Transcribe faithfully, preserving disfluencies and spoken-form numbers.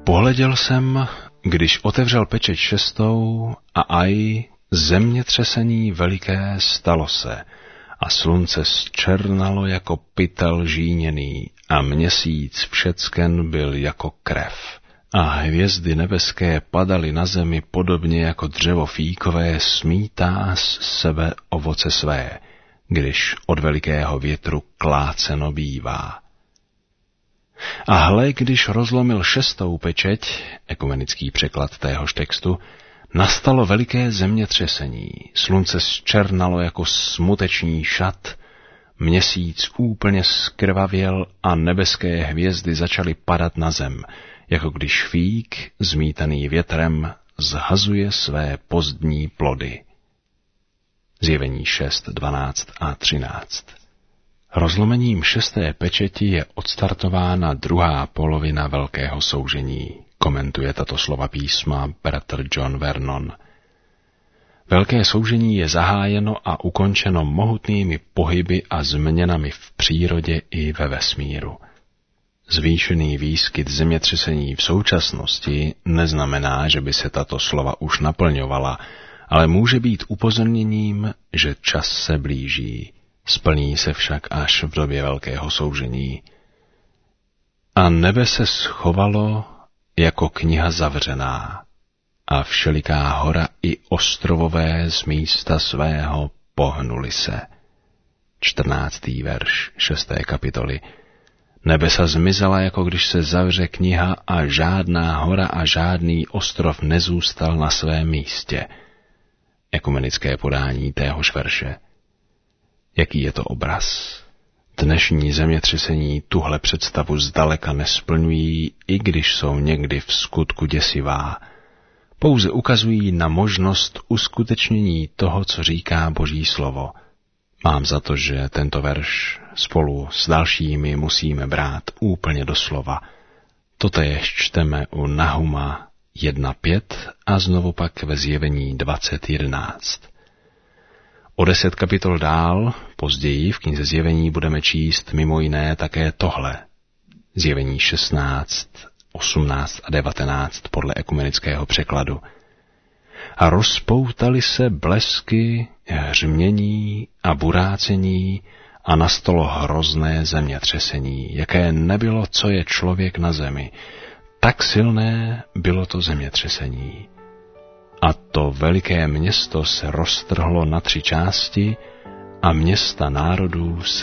Pohleděl jsem, když otevřel pečeť šestou, a aj zemětřesení veliké stalo se, a slunce zčernalo jako pytel žíněný, a měsíc všecken byl jako krev. A hvězdy nebeské padaly na zemi podobně jako dřevo fíkové smítá z sebe ovoce své, když od velikého větru kláceno bývá. A hle, když rozlomil šestou pečeť, ekumenický překlad téhož textu, nastalo veliké zemětřesení, slunce zčernalo jako smuteční šat, měsíc úplně zkrvavěl a nebeské hvězdy začaly padat na zem, jako když fík, zmítaný větrem, zhazuje své pozdní plody. Zjevení šest, dvanáct a třináct. Rozlomením šesté pečeti je odstartována druhá polovina velkého soužení, komentuje tato slova písma bratr John Vernon. Velké soužení je zahájeno a ukončeno mohutnými pohyby a změnami v přírodě i ve vesmíru. Zvýšený výskyt zemětřesení v současnosti neznamená, že by se tato slova už naplňovala, ale může být upozorněním, že čas se blíží. Splní se však až v době velkého soužení. A nebe se schovalo jako kniha zavřená, a všeliká hora i ostrovové z místa svého pohnuli se. čtrnáctý verš šesté kapitoly. Nebesa zmizela, jako když se zavře kniha, a žádná hora a žádný ostrov nezůstal na svém místě. Ekumenické podání téhož verše. Jaký je to obraz? Dnešní zemětřesení tuhle představu zdaleka nesplňují, i když jsou někdy v skutku děsivá. Pouze ukazují na možnost uskutečnění toho, co říká Boží slovo. Mám za to, že tento verš spolu s dalšími musíme brát úplně doslova. Totéž čteme u Nahuma jedna pět a znovu pak ve Zjevení dvacet jedenáct. O deset kapitol dál, později v knize Zjevení budeme číst mimo jiné také tohle. Zjevení šestnáct, osmnáct a devatenáct podle ekumenického překladu. A rozpoutaly se blesky, hřmění a burácení a nastalo hrozné zemětřesení, jaké nebylo, co je člověk na zemi. Tak silné bylo to zemětřesení. A to veliké město se roztrhlo na tři části a města národů se